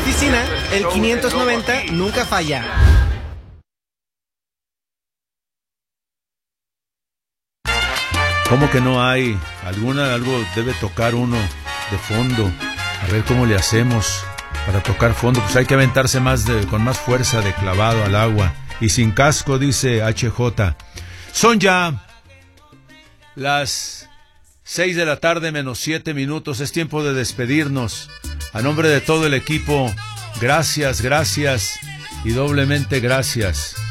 oficina, el 590 nunca falla. ¿Cómo que no hay? Algo debe tocar uno de fondo. A ver cómo le hacemos para tocar fondo. Pues hay que aventarse con más fuerza de clavado al agua. Y sin casco, dice HJ. Son ya las 6 de la tarde menos 7 minutos. Es tiempo de despedirnos. A nombre de todo el equipo, gracias y doblemente gracias.